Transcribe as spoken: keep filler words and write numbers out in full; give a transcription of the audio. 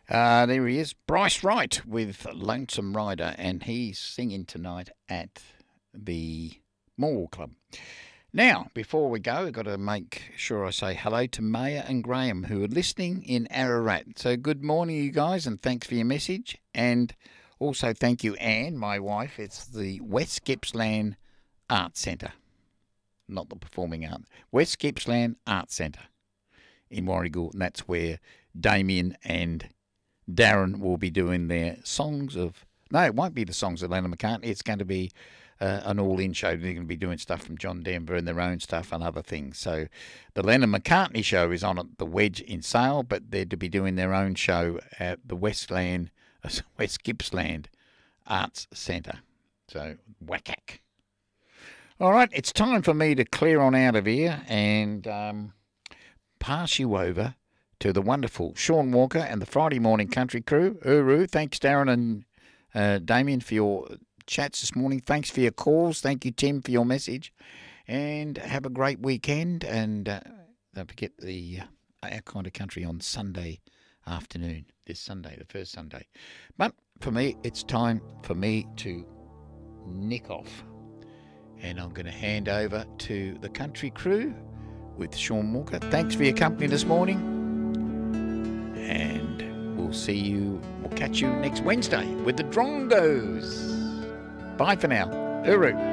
Uh, there he is, Bryce Wright with Lonesome Rider, and he's singing tonight at the Mall Club. Now, before we go, I've got to make sure I say hello to Maya and Graham, who are listening in Ararat. So good morning, you guys, and thanks for your message. And also thank you, Anne, my wife. It's the West Gippsland Arts Centre, not the Performing Art. West Gippsland Arts Centre in Warragul, and that's where Damien and Darren will be doing their songs of... No, it won't be the songs of Lennon McCartney. It's going to be uh, an all-in show. They're going to be doing stuff from John Denver and their own stuff and other things. So the Lennon McCartney show is on at the Wedge in Sale, but they're to be doing their own show at the Westland, uh, West Gippsland Arts Centre. So, whack-ack. All right, it's time for me to clear on out of here and um, pass you over to the wonderful Sean Walker and the Friday Morning Country Crew. Uru, thanks Darren and uh, Damien for your chats this morning. Thanks for your calls. Thank you, Tim, for your message. And have a great weekend. And uh, don't forget the uh, Our Kind of Country on Sunday afternoon, this Sunday, the first Sunday. But for me, it's time for me to nick off. And I'm going to hand over to the Country Crew with Sean Walker. Thanks for your company this morning. And we'll see you, we'll catch you next Wednesday with the Drongos. Bye for now. Uru.